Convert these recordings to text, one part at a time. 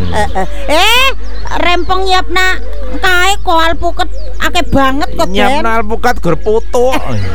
Rempong nyiapna kae kok alpukat akeh banget kok Den. Nyiapna alpukat gur foto.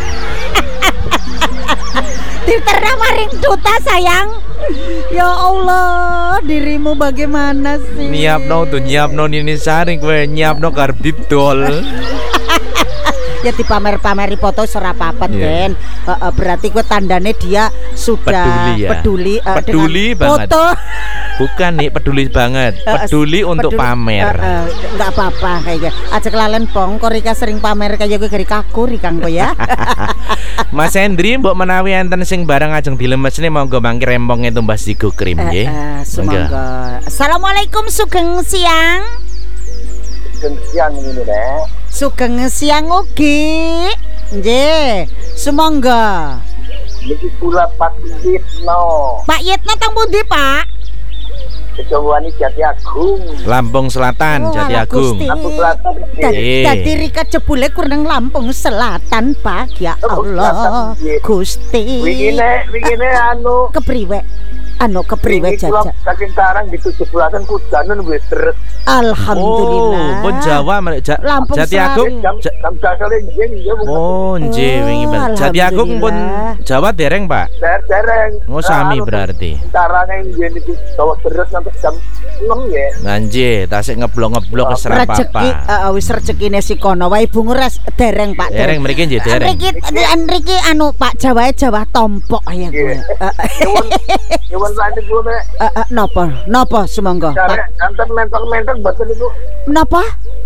Diterna maring duta sayang. Ya Allah, dirimu bagaimana sih? Nyiapno Nini Sari kowe nyiapno karbit dol. Ya dipamer-pameri foto ora apa-apa Den. Berarti gue tandane dia sudah peduli banget. Foto. Bukan nih peduli banget. Peduli untuk pamer. Enggak apa-apa kayak aja kelalen pong kok Rika sering pamer kayak gue geri kaku Rikang kok ya. Mas Hendri mbok menawi enten sing barang ajeng dilemesne monggo mangkir remponge tumbas digo krim nggih. Semoga. Assalamualaikum sugeng siang. Sugeng siang ini Nek. Sugeng siang ugi. Nggih, sumangga. Niki kula Pak Yitno. Pak Yitno teng pundi, Pak? Kejauhan Jati Agung. Lampung Selatan, Jati Agung. Lampung Selatan. Dadi Rika jebule kurang Lampung Selatan, Pak. Ya Allah, Gusti. Wingine anu kepriwe? Kepriwe jaja. Saking Karang di 17-an kudanan wis deres. Alhamdulillah. Pun Jawa Lampung Jati Agung. Jam dasare nggih ya. Oh, nggih wingi Jati Agung pun Jawa dereng, Pak. Dereng. Oh, sami berarti. Carane nggih niku dawa deres sampai jam 6 ya. Nggih, tasik ngeblok-ngeblok wis ora apa-apa. Wis rezekine si kono wae bungu res dereng, Pak. Dereng mriki nggih dereng. Mriki Pak Jawa tompok ya kowe. Nyuwun lanjut dulu Nek. Napa sumangga? Anten mentok-mentok mboten niku. Napa?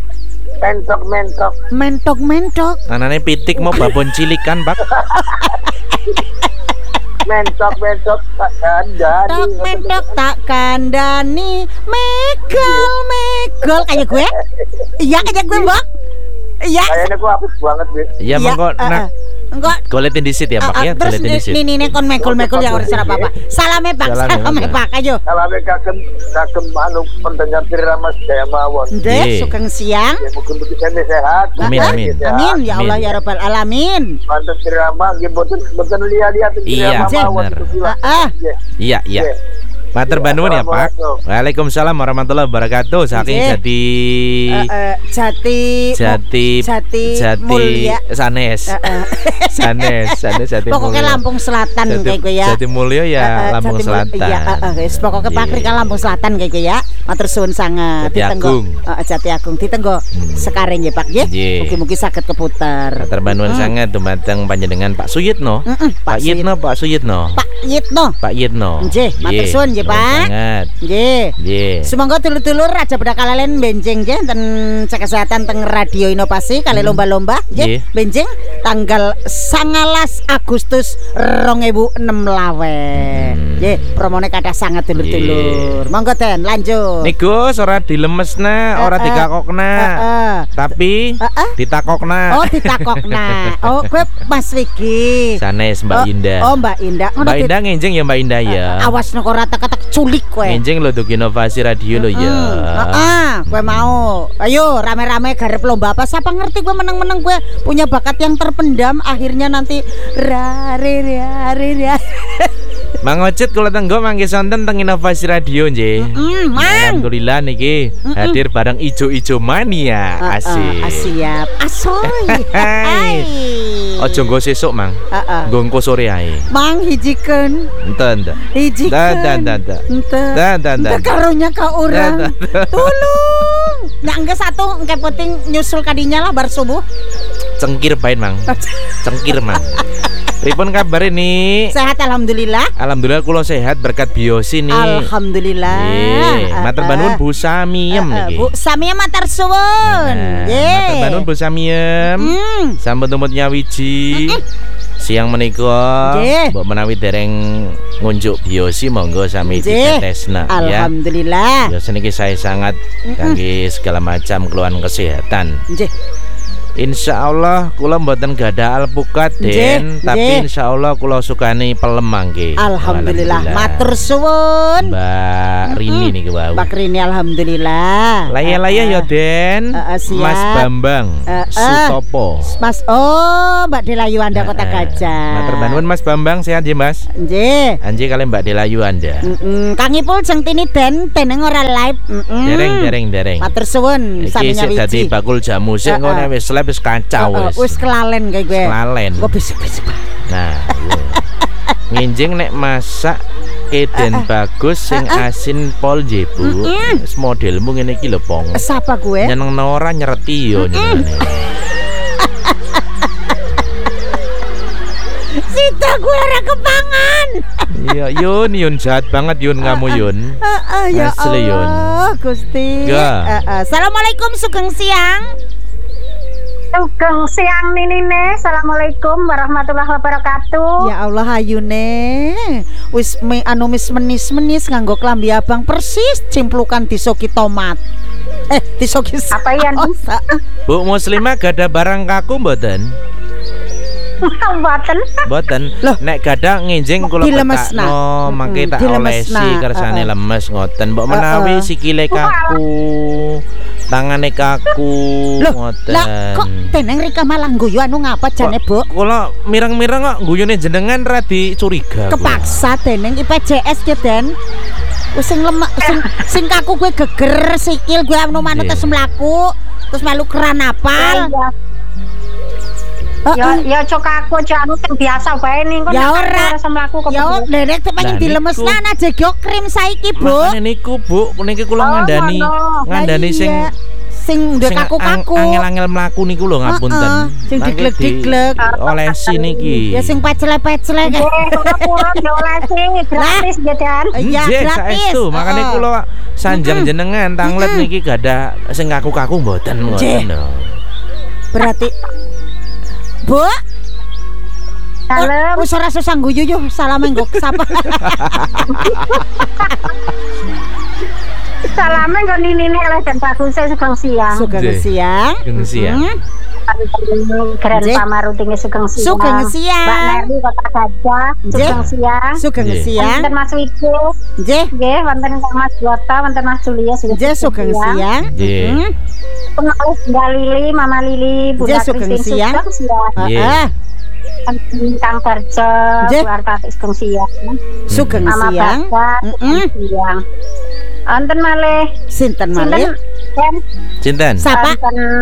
Mentok-mentok. Anane pitik mau babon cilikan, Pak. Mentok tak kandani. Mentok tak kandani. Megol kayak gue. Iya kayak gue, Mbak. Iya. Kayaknya aku hapus banget, Wis. Iya, monggo nak. Enggak. Goletin disit ya, Pak ya. Terus ini kon mekul ya ora apa-apa. Salame Pak, salame Pak ayo. Salame kagem anu pendengar Tirama Jaya mawon. Nggih, sugeng siang. Ya mugi-mugi sehat. Amin. Amin ya Allah ya rabbal alamin. Mantep Tirama nggih mboten lihat Tirama mawon. Iya. Matur Bandung ya Pak. Waalaikumsalam warahmatullahi wabarakatuh. Saking Jati Mulya Sanes. Jati pokoknya Lampung Selatan kayak gue ya. Jati Mulya ya Lampung Selatan. Iya, guys, pokoknya Pak Rika Lampung Selatan kayak gue ya. Matur suwun sangat. Jati Agung ditenggo sekarang ya Pak ya. Mugi-mugi saged keputar. Matur Bandung sangat dumateng panjenengan Pak Suyitno. Pak Yitno. Nggih, matur suwun nggih Pak. Nggih. Semoga dulur-dulur aja pada kalalen benjing nggih ten kesehatan teng Radio Inovasi kali lomba-lomba nggih. Benjing tanggal 19 Agustus 2006 lawe. Nggih, promone kathah sangat dulur-dulur. Monggo Den lanjut. Niku ora dilemesna, ora digakokna. Tapi ditakokna. Oh, ditakokna. Oh, kowe Mas Wiki. Sanes Mbak Indah. Oh, Mbak Indah. Mbak Indah ngenjing ya Mbak Indah ya. Awas nek ora tak culik kowe. Ngenjing lho Duk Inovasi Radio lho ya. Kowe mau. Ayo rame-rame garep lomba apa? Siapa ngerti kowe meneng-meneng kowe punya bakat yang terpendam akhirnya nanti rare. Mang Ocit kula tenggo mangke sonten teng Inovasi Radio nggih. Alhamdulillah niki hadir bareng ijo-ijo mania. Asik. Siap. Asoy. Aja nggo sesuk, Mang. Nggo engko sore ae. Mang hijikeun. Enten. Hijikeun. Dan. Karunya ka urang. Tulung. Nek engke satu engke penting nyusul kadinya lah bar subuh. Cengkir bain, Mang. Cengkir, Mang. Pripun kabar ini? Sehat alhamdulillah. Alhamdulillah kula sehat berkat biosi nih. Alhamdulillah. Matur banun Bu Samiem niki. Bu Samiem matur suwun. Matur banun Bu Samiem. Sampun tumut nyawiji. Siang menika mbok menawi dereng ngunjuk biosi monggo sami ditetesna ya. Alhamdulillah. Biosi niki saya sangat kangge segala macam keluhan kesehatan. Nggih. Insyaallah kula mboten gadah alpukat Den, tapi insyaallah kula sukani pelem mangke. Alhamdulillah. Matur suwun. Mbak Rini niki wau. Mbak Rini alhamdulillah. Layah-layah ya Den. Mas Bambang Sutopo. Mas Mbak Delayu Anda Kota Gajah. Matur nuwun Mas Bambang, sehat nggih Mas? Nggih. Anjir kali Mbak Delayu Anda. Kang Ipul jeng tini Den ora live. Dereng. Matur suwun saminya wiji. Iki dadi bakul jamu sik ngono wis wis kacau wis kelalen kae gue. Kelalen. Kok bisik-bisik. Nah, nginjing nek masak Eden bagus sing asin pol jebu. Wis modelmu ngene iki lho Pong. Sapa gue? Nyenengno ora nyereti yo nyenengane. Sita gue ora kepangan. Iya, Yun jahat banget Yun kamu Yun. Ya Allah, Gusti. Assalamualaikum sugeng siang. Sugeng siang Ninine. Assalamualaikum warahmatullahi wabarakatuh. Ya Allah ayune. Wis menis-menis nganggo klambi abang persis cimplukan disoki tomat. Disoki apa ya? Bu Muslimah gada barang kaku mboten? Mboten. Nek gada nginjing kula petakno mangke tak olesi kersane lemes ngoten. Mbok menawi sikile kaku. Tangane kaku ngoten. Lah kok teneng Rika malah guyu anu ngapa jane, Bu? Kula mireng-mireng kok guyune jenengan ra dicuriga. Kepaksa teneng IPJS ya, Den. Wis sing lemak sing kaku gue geger sikil gue anu manut terus mlaku, terus melu keran apal. Ya cok aku anu biasa bae ning kok ora mlaku kok. Ya derek pengen dilemesna aja go krim saiki, Bu. Makane niku, Bu, niki kula ngandani sing ndek kaku-kaku. Angel-angel mlaku niku lho ngapunten. Sing diglek-diglek olesi niki. Ya sing pecele-pecele kae. Purun yo olesi gratis jajan. Iya, gratis. Saestu, makane kula sanjang jenengan tanglet niki gadah sing kaku-kaku mboten ngoten. Berarti Bu, salam. Wis ora susah guyu yo, salam nggo sapa. Salame nggo Ninine oleh dan bagus sugeng siang. Sugeng siang. Sugeng siang. Keren pamarutinge sugeng siang. Sugeng siang. Mbak Neri Kota Gajah. Sugeng siang. Sugeng siang. Wonten Mas Wiko. Nggih, wonten Mas Jota, wonten Mas Julia sugeng siang. Nggih. Pengawas Mbak Lili, Mama Lili, Bunda sugeng siang. Heeh. Kang Barjo, Warta sugeng siang. Sugeng siang. Siang. Wonten malih. Sinten malih? Sinten? Sapa?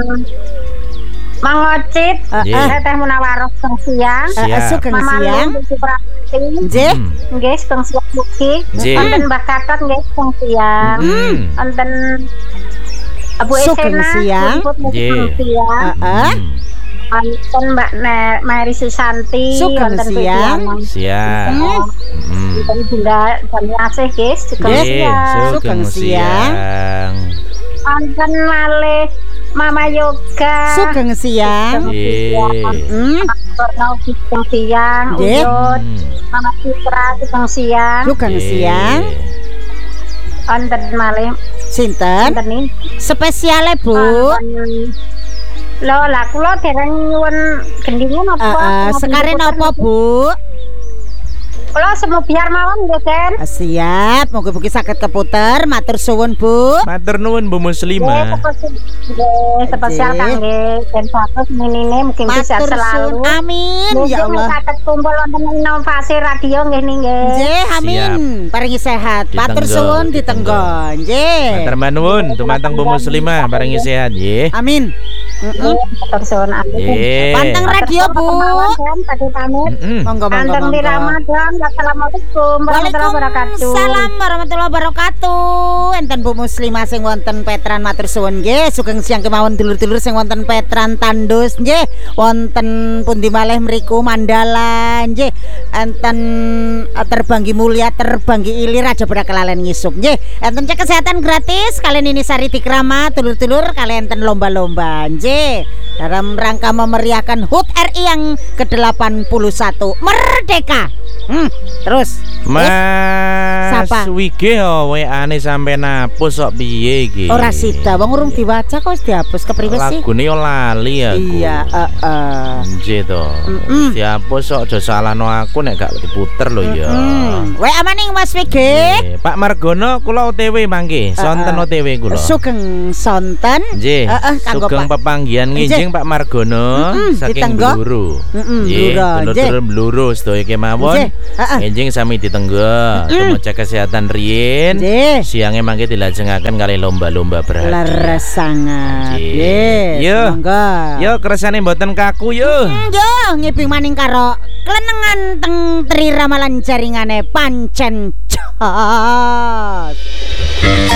Mang Ocit, Teh Munawaroh sugeng siang. Sugeng siang. Nggih. Nggih sugeng siang mugi. Wonten Mbah Katot nggih sugeng siang. Wonten Abu sugeng siang. Heeh. Wonten Mbak Mary Susanti, sugeng siang. Siang. Wonten Bunda Jamiasih nggih sugeng siang. Sugeng siang. Wonten malih Mama Yoga. Sugeng siang. Sugeng siang. Uyut. Mama Citra sugeng siang. Sugeng siang. Wonten malih sinten? Spesiale, Bu. Lho, lah kula dereng nyuwun gendinge napa? Sekare napa, Bu? Kula semu biar mawon nggih, Den. Siap, mugi-mugi saged keputer. Matur suwun, Bu. Matur nuwun Bu Muslimah. Spesial kangge Den Bagus Ninine mugi-mugi sehat selalu. Amin. Ya Allah. Saged kumpul wonten inovasi radio nggih nggih. Nggih, amin. Paringi sehat. Matur suwun ditenggo. Nggih. Matur nuwun dumateng Bu Muslimah paringi sehat nggih. Amin. Matur suwun amin. Panteng radio, Bu. Tadi pamit. Monggo-monggo. Di Ramadan. Assalamualaikum warahmatullahi wabarakatuh. Salam warahmatullahi wabarakatuh. Enten Bu Muslimah sing wonten Petran matur suwun nggih. Sugeng siang kemawon dulur-dulur sing wonten Petran Tandus nggih. Wonten pundi malih mriku Mandala nggih. Enten Terbanggi Mulia, Terbanggi Ilir aja pada kelalen ngisuk nggih. Enten cek kesehatan gratis kalian ini Sari Tikrama dulur-dulur kalian enten lomba-lomba nggih. dalam rangka memeriahkan HUT RI yang ke-81 Merdeka. Terus Mas Wige WA-ne sampe napus kok piye iki? Ora sida, wong urung diwaca kok wis dihapus kepriwe sih? Lagune yo lali aku. Iya, Nggih to. Dihapus kok aja salahno aku nek gak diputer lho ya. WA maning Mas Wige. Pak Margono kula OTW mangke, sonten OTW kula. Sugeng sonten. Nggih. Sugeng pepanggihan nginjing Pak Margono saking Bluru. Nggih, dulur Bluru sedaya kemawon. Nginjing sami ditenggo. Cek kesehatan riyin. Siange mangke dilajengaken kali lomba-lomba berhadiah. Leres sangat. Nggih. Yo kersane mboten kaku yo. Yo ngiping maning karo klenengan teng Tri Ramalan jaringane pancen jos.